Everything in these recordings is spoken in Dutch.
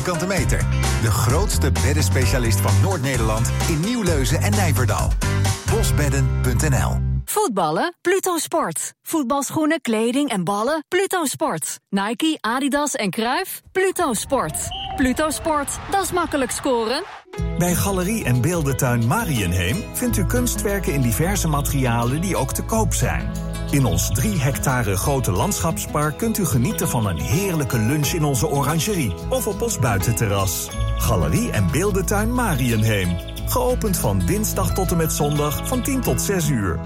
vierkante meter. De grootste beddenspecialist van Noord-Nederland in Nieuwleuzen en Nijverdal. Bosbedden.nl. Voetballen? Pluto Sport. Voetbalschoenen, kleding en ballen? Pluto Sport. Nike, Adidas en Cruijff? Pluto Sport. Pluto Sport, dat is makkelijk scoren. Bij Galerie en Beeldentuin Mariënheem vindt u kunstwerken in diverse materialen die ook te koop zijn. In ons 3 hectare grote landschapspark kunt u genieten van een heerlijke lunch in onze orangerie of op ons buitenterras. Galerie en Beeldentuin Mariënheem. Geopend van dinsdag tot en met zondag van 10 tot 6 uur.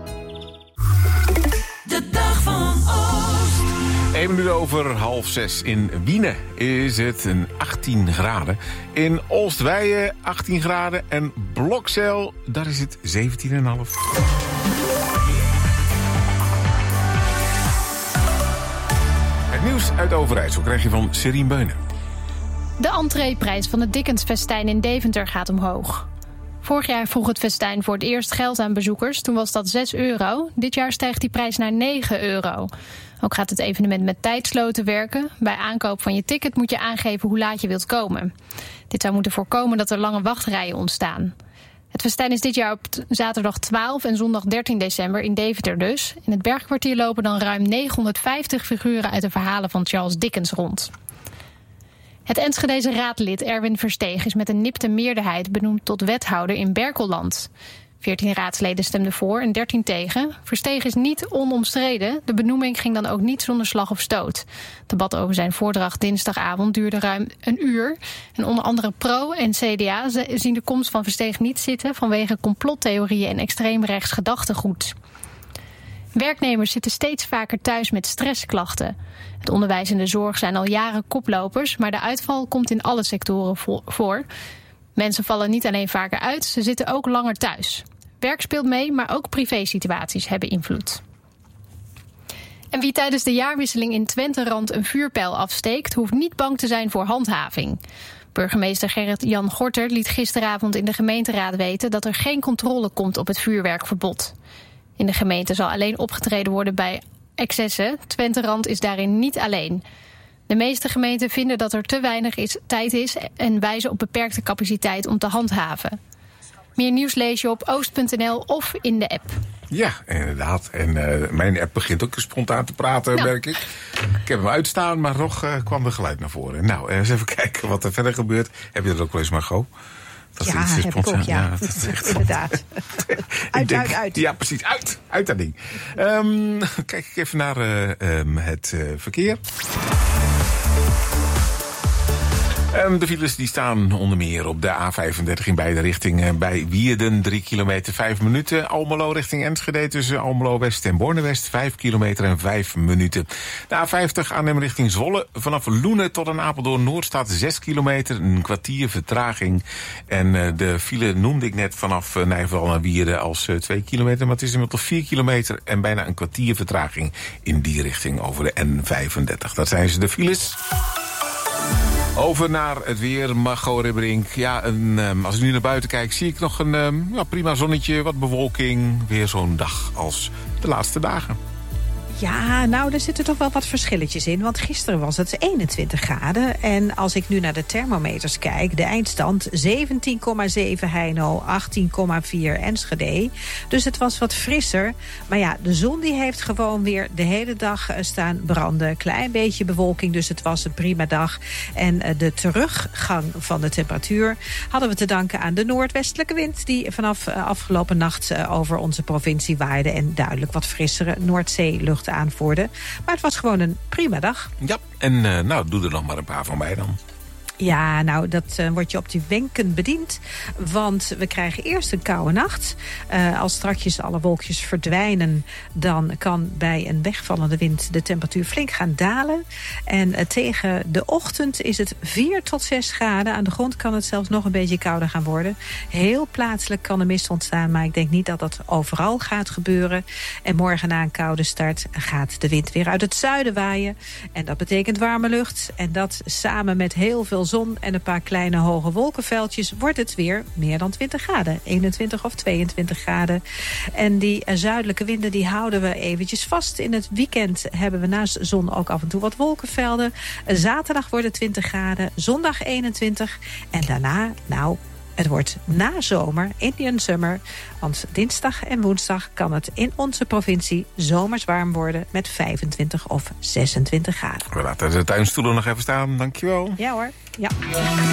De dag van Oost. 1 minuut over 5:30 in Wiene is het een 18 graden. In Oostweijen 18 graden en Blokzeil, daar is het 17,5. Het nieuws uit Overijssel krijg je van Serien Beunen. De entreeprijs van het Dickens-festijn in Deventer gaat omhoog. Vorig jaar vroeg het festijn voor het eerst geld aan bezoekers. Toen was dat €6. Dit jaar stijgt die prijs naar €9. Ook gaat het evenement met tijdsloten werken. Bij aankoop van je ticket moet je aangeven hoe laat je wilt komen. Dit zou moeten voorkomen dat er lange wachtrijen ontstaan. Het festijn is dit jaar op zaterdag 12 en zondag 13 december in Deventer dus. In het Bergkwartier lopen dan ruim 950 figuren uit de verhalen van Charles Dickens rond. Het Enschedese raadlid Erwin Versteeg is met een nipte meerderheid benoemd tot wethouder in Berkelland. 14 raadsleden stemden voor en 13 tegen. Versteeg is niet onomstreden. De benoeming ging dan ook niet zonder slag of stoot. Het debat over zijn voordracht dinsdagavond duurde ruim een uur. En onder andere Pro en CDA zien de komst van Versteeg niet zitten vanwege complottheorieën en extreemrechts gedachtegoed. Werknemers zitten steeds vaker thuis met stressklachten. Het onderwijs en de zorg zijn al jaren koplopers, maar de uitval komt in alle sectoren voor. Mensen vallen niet alleen vaker uit, ze zitten ook langer thuis. Werk speelt mee, maar ook privésituaties hebben invloed. En wie tijdens de jaarwisseling in Twenterand een vuurpijl afsteekt, hoeft niet bang te zijn voor handhaving. Burgemeester Gerrit-Jan Gorter liet gisteravond in de gemeenteraad weten dat er geen controle komt op het vuurwerkverbod. In de gemeente zal alleen opgetreden worden bij excessen. Twenterand is daarin niet alleen. De meeste gemeenten vinden dat er te weinig tijd is en wijzen op beperkte capaciteit om te handhaven. Meer nieuws lees je op oost.nl of in de app. Ja, inderdaad. En mijn app begint ook spontaan te praten, merk ik. Ik heb hem uitstaan, maar nog kwam er geluid naar voren. Nou, eens even kijken wat er verder gebeurt. Heb je dat ook wel eens, Margot? Dat ja, heb ik ook, ja. Dat is echt inderdaad. Uit. Ja, precies. Uit dat ding. Kijk ik even naar het verkeer. De files die staan onder meer op de A35 in beide richtingen. Bij Wierden 3 kilometer 5 minuten. Almelo richting Enschede tussen Almelo West en Borne West 5 kilometer en 5 minuten. De A50 Arnhem richting Zwolle. Vanaf Loenen tot aan Apeldoorn Noord staat 6 kilometer. Een kwartier vertraging. En de file noemde ik net vanaf Nijverdal naar Wierden als 2 kilometer. Maar het is inmiddels 4 kilometer en bijna een kwartier vertraging in die richting over de N35. Dat zijn ze de files. Over naar het weer, Margot Ribberink. Ja, als ik nu naar buiten kijk, zie ik nog een prima zonnetje, wat bewolking. Weer zo'n dag als de laatste dagen. Ja, nou, er zitten toch wel wat verschilletjes in. Want gisteren was het 21 graden. En als ik nu naar de thermometers kijk, de eindstand 17,7 Heino, 18,4 Enschede. Dus het was wat frisser. Maar ja, de zon die heeft gewoon weer de hele dag staan branden. Klein beetje bewolking, dus het was een prima dag. En de teruggang van de temperatuur hadden we te danken aan de noordwestelijke wind die vanaf afgelopen nacht over onze provincie waaide en duidelijk wat frissere Noordzeelucht aanvoerde. Maar het was gewoon een prima dag. Ja, en doe er nog maar een paar van mij dan. Ja, nou, dat wordt je op die wenken bediend. Want we krijgen eerst een koude nacht. Als strakjes alle wolkjes verdwijnen, dan kan bij een wegvallende wind de temperatuur flink gaan dalen. En tegen de ochtend is het 4 tot 6 graden. Aan de grond kan het zelfs nog een beetje kouder gaan worden. Heel plaatselijk kan er mist ontstaan, maar ik denk niet dat dat overal gaat gebeuren. En morgen na een koude start gaat de wind weer uit het zuiden waaien. En dat betekent warme lucht. En dat samen met heel veel zon en een paar kleine hoge wolkenveldjes wordt het weer meer dan 20 graden. 21 of 22 graden. En die zuidelijke winden die houden we eventjes vast. In het weekend hebben we naast zon ook af en toe wat wolkenvelden. Zaterdag wordt het 20 graden, zondag 21. En daarna, het wordt nazomer, Indian Summer. Want dinsdag en woensdag kan het in onze provincie zomers warm worden met 25 of 26 graden. We laten de tuinstoelen nog even staan, dankjewel. Ja hoor, ja.